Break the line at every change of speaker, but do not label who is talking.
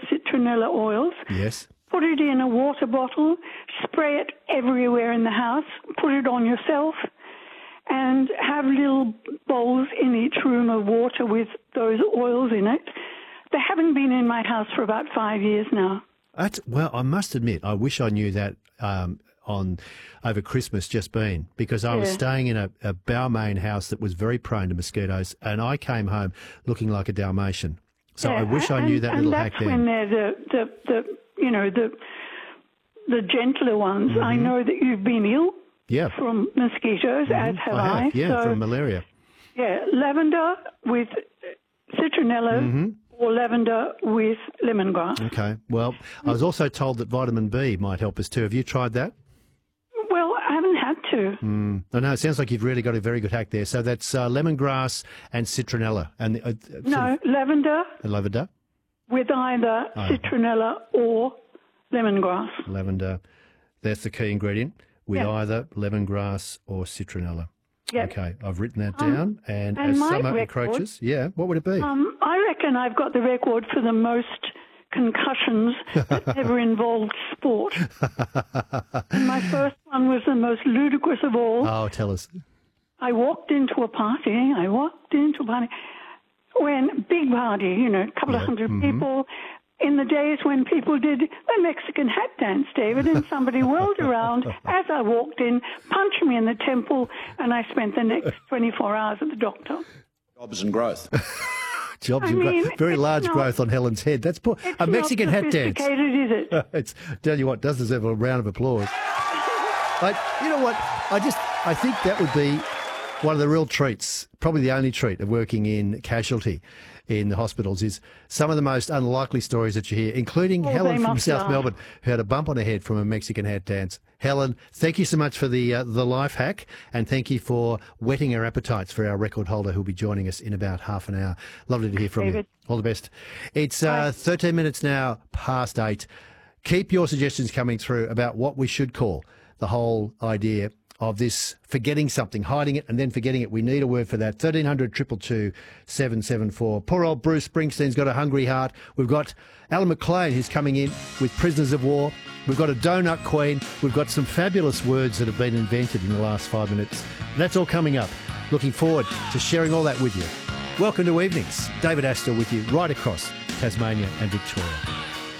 citronella oils.
Yes.
Put it in a water bottle, spray it everywhere in the house, put it on yourself, and have little bowls in each room of water with those oils in it. They haven't been in my house for about 5 years now.
Well, I must admit, I wish I knew that on over Christmas just been, because I was staying in a Balmain house that was very prone to mosquitoes, and I came home looking like a Dalmatian. So I wish I knew that little hack there.
And that's when they're the gentler ones.
Mm-hmm.
I know that you've been ill from mosquitoes, as have I.
Yeah, from malaria.
Yeah, lavender with citronella or lavender with lemongrass.
Okay. Well, I was also told that vitamin B might help us too. Have you tried that?
Well, I haven't had to.
I know, it sounds like you've really got a very good hack there. So that's lemongrass and citronella. And
lavender.
Lavender.
With either citronella or lemongrass.
Lavender. That's the key ingredient. With either lemongrass or citronella.
Yep.
Okay, I've written that down. And as
my
summer
record,
encroaches, what would it be?
I reckon I've got the record for the most concussions that ever involved sport. And my first one was the most ludicrous of all.
Oh, tell us.
I walked into a party. When big party, a couple of hundred people. In the days when people did the Mexican hat dance, David, and somebody whirled around as I walked in, punched me in the temple, and I spent the next 24 hours at the doctor.
Jobs and growth.
Jobs and growth. Very large growth on Helen's head. That's a Mexican hat dance.
Is it?
Tell you what, does deserve a round of applause. You know what? I think that would be one of the real treats, probably the only treat of working in casualty in the hospitals, is some of the most unlikely stories that you hear, including Helen from South Melbourne, who had a bump on her head from a Mexican hat dance. Helen, thank you so much for the life hack, and thank you for whetting our appetites for our record holder who'll be joining us in about half an hour. Lovely to hear from you. All the best. It's 13 minutes now past 8. Keep your suggestions coming through about what we should call the whole idea of this forgetting something, hiding it and then forgetting it. We need a word for that. 1300 222 774. Poor old Bruce Springsteen's got a hungry heart. We've got Alan McLean who's coming in with Prisoners of War. We've got a donut queen. We've got some fabulous words that have been invented in the last 5 minutes. That's all coming up. Looking forward to sharing all that with you. Welcome to Evenings. David Astor with you right across Tasmania and Victoria.